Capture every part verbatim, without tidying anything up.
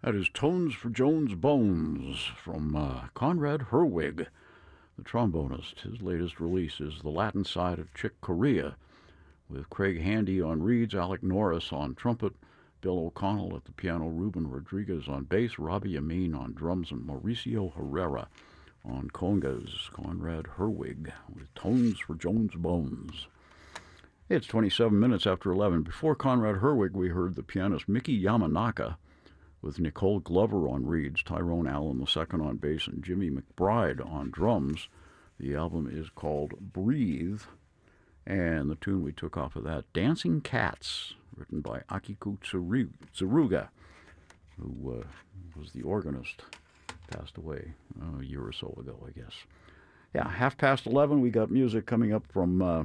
That is Tones for Jones Bones from uh, Conrad Herwig, the trombonist. His latest release is The Latin Side of Chick Corea, with Craig Handy on reeds, Alec Norris on trumpet, Bill O'Connell at the piano, Ruben Rodriguez on bass, Robbie Amin on drums, and Mauricio Herrera on congas. Conrad Herwig with Tones for Jones Bones. It's twenty-seven minutes after eleven. Before Conrad Herwig, we heard the pianist Mickey Yamanaka with Nicole Glover on reeds, Tyrone Allen the second on bass, and Jimmy McBride on drums. The album is called Breathe, and the tune we took off of that, Dancing Cats, written by Akiko Tsuruga, who uh, was the organist, passed away uh, a year or so ago, I guess. Yeah, half past eleven, we got music coming up from uh,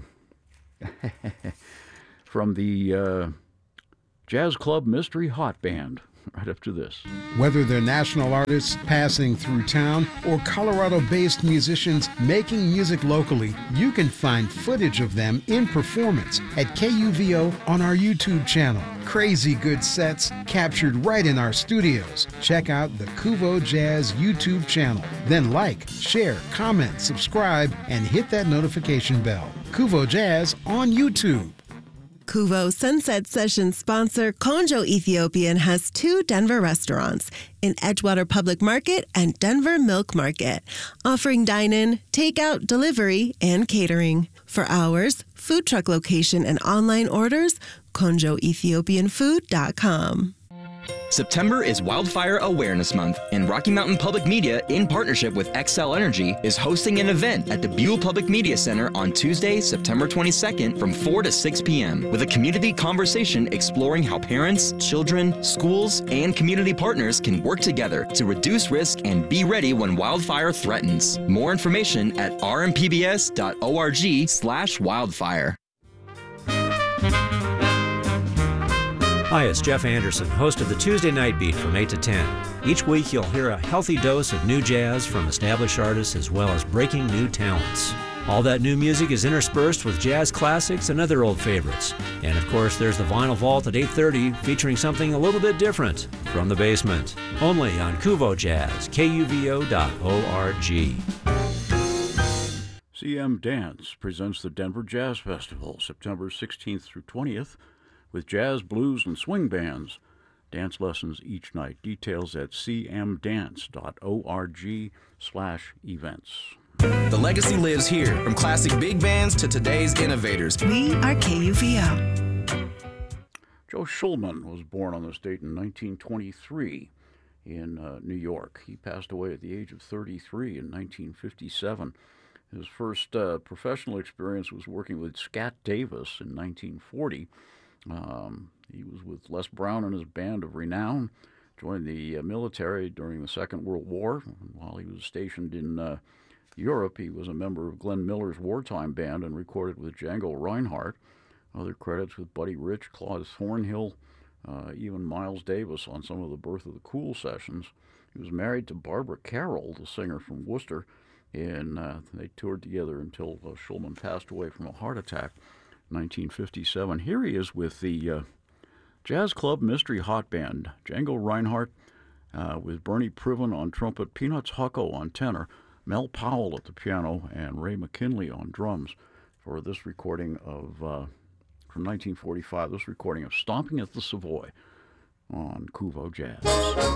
from the uh, Jazz Club Mystery Hot Band. Right up to this. Whether they're national artists passing through town or Colorado-based musicians making music locally, you can find footage of them in performance at K U V O on our YouTube channel. Crazy good sets captured right in our studios. Check out the Kuvo Jazz YouTube channel. Then like, share, comment, subscribe, and hit that notification bell. Kuvo Jazz on YouTube. Kuvo Sunset Sessions sponsor Konjo Ethiopian has two Denver restaurants in Edgewater Public Market and Denver Milk Market, offering dine-in, takeout, delivery, and catering. For hours, food truck location, and online orders, konjo ethiopian food dot com. September is Wildfire Awareness Month, and Rocky Mountain Public Media, in partnership with Xcel Energy, is hosting an event at the Buell Public Media Center on Tuesday, September twenty-second from four to six p.m. with a community conversation exploring how parents, children, schools, and community partners can work together to reduce risk and be ready when wildfire threatens. More information at r m p b s dot org slash wildfire. Hi, it's Jeff Anderson, host of the Tuesday Night Beat from eight to ten. Each week you'll hear a healthy dose of new jazz from established artists as well as breaking new talents. All that new music is interspersed with jazz classics and other old favorites. And of course there's the Vinyl Vault at eight thirty featuring something a little bit different from the basement. Only on Kuvo Jazz, K U V O dot org. C M Dance presents the Denver Jazz Festival, September sixteenth through twentieth, with jazz, blues, and swing bands. Dance lessons each night. Details at c m dance dot org slash events. The legacy lives here, from classic big bands to today's innovators. We are K U V O. Joe Schulman was born on this date in nineteen twenty-three in uh, New York. He passed away at the age of thirty-three in nineteen fifty-seven. His first uh, professional experience was working with Scat Davis in nineteen forty. Um, he was with Les Brown and his band of renown, joined the uh, military during the Second World War. While he was stationed in uh, Europe, he was a member of Glenn Miller's wartime band and recorded with Django Reinhardt. Other credits with Buddy Rich, Claude Thornhill, uh, even Miles Davis on some of the Birth of the Cool sessions. He was married to Barbara Carroll, the singer from Worcester, and uh, they toured together until uh, Schulman passed away from a heart attack. nineteen fifty-seven. Here he is with the uh, Jazz Club Mystery Hot Band. Django Reinhardt uh, with Bernie Priven on trumpet, Peanuts Hucko on tenor, Mel Powell at the piano, and Ray McKinley on drums for this recording of, uh, from nineteen forty-five, this recording of Stomping at the Savoy on Kuvo Jazz.